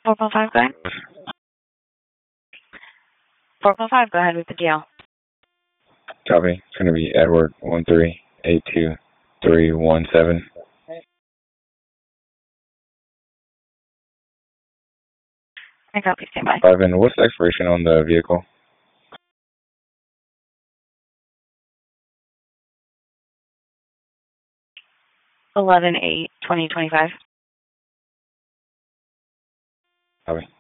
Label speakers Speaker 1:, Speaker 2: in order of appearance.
Speaker 1: 4.5, go ahead. 4.5, go ahead with the DL.
Speaker 2: Copy. It's going to be Edward 1382317.
Speaker 1: I copy, stand by.
Speaker 2: 5, and what's the expiration on the vehicle?
Speaker 1: 11/8/2025.
Speaker 2: Copy.